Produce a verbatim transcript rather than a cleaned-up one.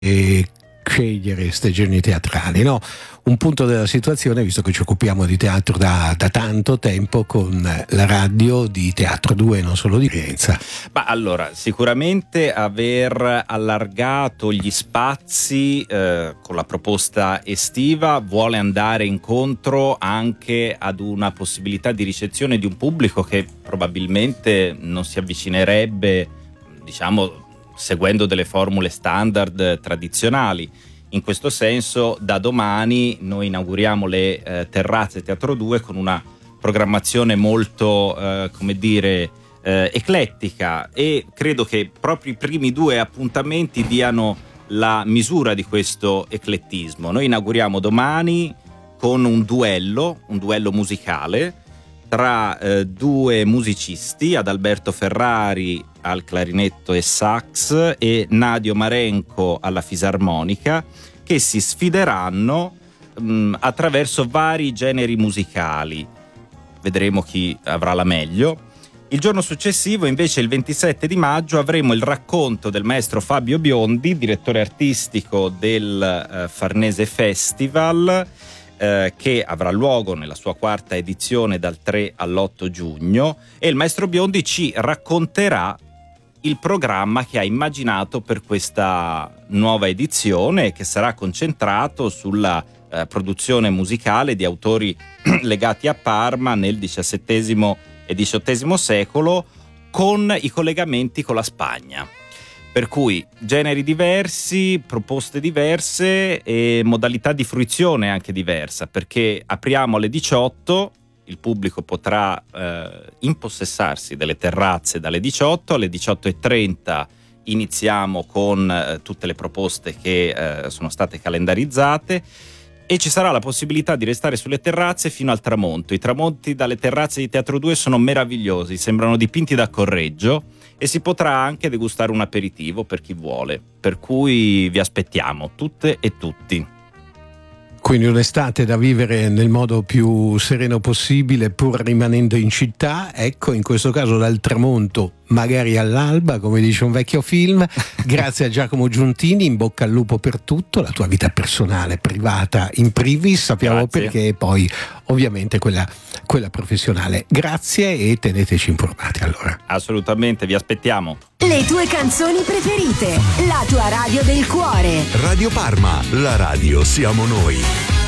e scegliere stagioni teatrali, no? Un punto della situazione, visto che ci occupiamo di teatro da, da tanto tempo con la radio di Teatro due, non solo di Rienza. Ma allora, sicuramente aver allargato gli spazi eh, con la proposta estiva vuole andare incontro anche ad una possibilità di ricezione di un pubblico che probabilmente non si avvicinerebbe, diciamo, seguendo delle formule standard tradizionali. In questo senso, da domani noi inauguriamo le eh, terrazze Teatro due con una programmazione molto, eh, come dire, eh, eclettica, e credo che proprio i primi due appuntamenti diano la misura di questo eclettismo. Noi inauguriamo domani con un duello, un duello musicale tra eh, due musicisti, Adalberto Ferrari al clarinetto e sax e Nadio Marenco alla fisarmonica, che si sfideranno mh, attraverso vari generi musicali. Vedremo chi avrà la meglio. Il giorno successivo, invece, il ventisette di maggio, avremo il racconto del maestro Fabio Biondi, direttore artistico del eh, Farnese Festival, Eh, che avrà luogo nella sua quarta edizione dal tre all'otto giugno, e il maestro Biondi ci racconterà il programma che ha immaginato per questa nuova edizione, che sarà concentrato sulla eh, produzione musicale di autori legati a Parma nel diciassettesimo e diciottesimo secolo, con i collegamenti con la Spagna. Per cui generi diversi, proposte diverse e modalità di fruizione anche diversa, perché apriamo alle diciotto, il pubblico potrà eh, impossessarsi delle terrazze dalle diciotto, alle diciotto e trenta iniziamo con eh, tutte le proposte che eh, sono state calendarizzate, e ci sarà la possibilità di restare sulle terrazze fino al tramonto. I tramonti dalle terrazze di Teatro due sono meravigliosi, sembrano dipinti da Correggio, e si potrà anche degustare un aperitivo per chi vuole, per cui vi aspettiamo tutte e tutti. Quindi un'estate da vivere nel modo più sereno possibile, pur rimanendo in città. Ecco, in questo caso dal tramonto, magari all'alba, come dice un vecchio film. Grazie a Giacomo Giuntini, in bocca al lupo per tutto, la tua vita personale, privata in privis, sappiamo Grazie. perché, e poi ovviamente quella, quella professionale. Grazie e teneteci informati allora. Assolutamente, vi aspettiamo. Le tue canzoni preferite, la tua radio del cuore. Radio Parma, la radio siamo noi.